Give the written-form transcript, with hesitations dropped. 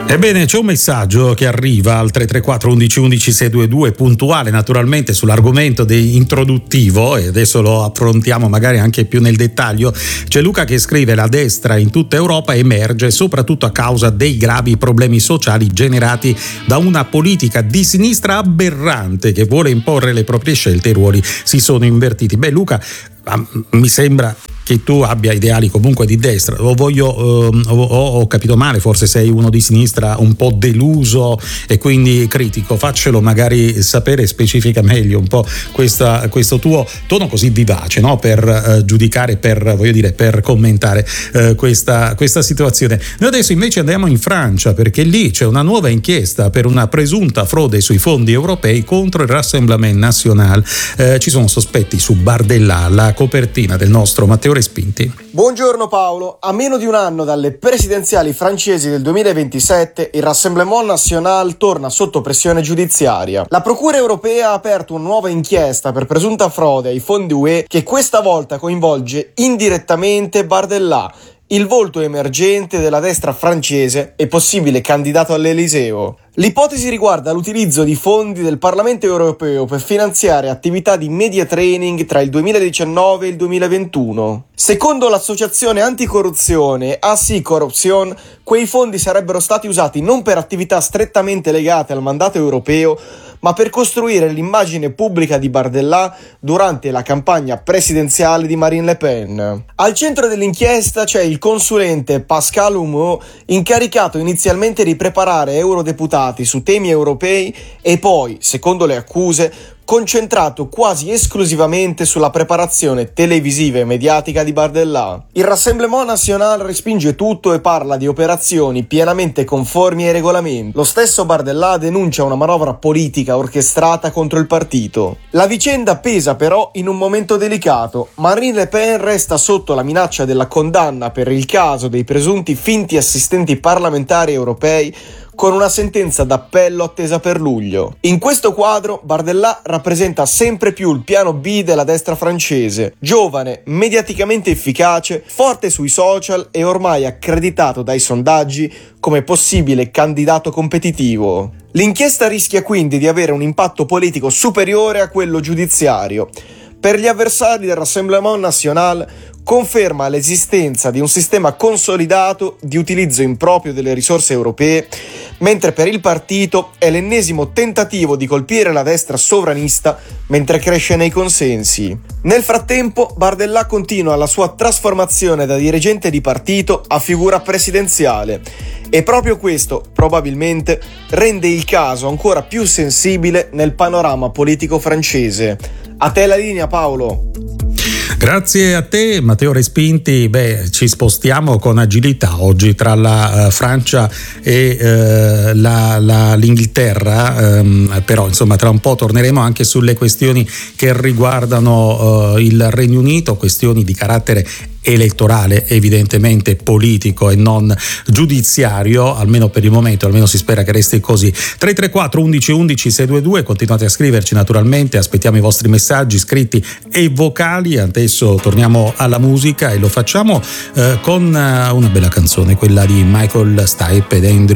Ebbene, c'è un messaggio che arriva al 334 11 11 622, puntuale naturalmente sull'argomento introduttivo, e adesso lo affrontiamo magari anche più nel dettaglio. C'è Luca che scrive: la destra in tutta Europa emerge soprattutto a causa dei gravi problemi sociali generati da una politica di sinistra aberrante che vuole imporre le proprie scelte. I ruoli si sono invertiti. Beh, Luca, mi sembra che tu abbia ideali comunque di destra, ho capito male, forse sei uno di sinistra un po' deluso e quindi critico. Faccelo magari sapere, specifica meglio un po' questo tuo tono così vivace, no? Per giudicare, per commentare questa situazione. Noi adesso invece andiamo in Francia, perché lì c'è una nuova inchiesta per una presunta frode sui fondi europei contro il Rassemblement National. Ci sono sospetti su Bardella, la copertina del nostro Matteo Respinti. Buongiorno Paolo. A meno di un anno dalle presidenziali francesi del 2027, il Rassemblement National torna sotto pressione giudiziaria. La Procura europea ha aperto una nuova inchiesta per presunta frode ai fondi UE che questa volta coinvolge indirettamente Bardella, il volto emergente della destra francese e possibile candidato all'Eliseo. L'ipotesi riguarda l'utilizzo di fondi del Parlamento europeo per finanziare attività di media training tra il 2019 e il 2021. Secondo l'associazione anticorruzione AC Corruption, quei fondi sarebbero stati usati non per attività strettamente legate al mandato europeo, ma per costruire l'immagine pubblica di Bardella durante la campagna presidenziale di Marine Le Pen. Al centro dell'inchiesta c'è il consulente Pascal Humot, incaricato inizialmente di preparare eurodeputati su temi europei e poi, secondo le accuse, concentrato quasi esclusivamente sulla preparazione televisiva e mediatica di Bardella. Il Rassemblement National respinge tutto e parla di operazioni pienamente conformi ai regolamenti. Lo stesso Bardella denuncia una manovra politica orchestrata contro il partito. La vicenda pesa però in un momento delicato. Marine Le Pen resta sotto la minaccia della condanna per il caso dei presunti finti assistenti parlamentari europei, con una sentenza d'appello attesa per luglio. In questo quadro, Bardella rappresenta sempre più il piano B della destra francese, giovane, mediaticamente efficace, forte sui social e ormai accreditato dai sondaggi come possibile candidato competitivo. L'inchiesta rischia quindi di avere un impatto politico superiore a quello giudiziario. Per gli avversari del Rassemblement National conferma l'esistenza di un sistema consolidato di utilizzo improprio delle risorse europee, mentre per il partito è l'ennesimo tentativo di colpire la destra sovranista mentre cresce nei consensi. Nel frattempo, Bardella continua la sua trasformazione da dirigente di partito a figura presidenziale e proprio questo, probabilmente, rende il caso ancora più sensibile nel panorama politico francese. A te la linea, Paolo. Grazie a te Matteo Respinti. Ci spostiamo con agilità oggi tra la Francia e l'Inghilterra, però insomma tra un po' torneremo anche sulle questioni che riguardano il Regno Unito, questioni di carattere elettorale, evidentemente politico e non giudiziario, almeno per il momento, almeno si spera che resti così. 334 11 11 622, continuate a scriverci naturalmente, aspettiamo i vostri messaggi scritti e vocali. Adesso torniamo alla musica e lo facciamo con una bella canzone, quella di Michael Stipe ed Andrew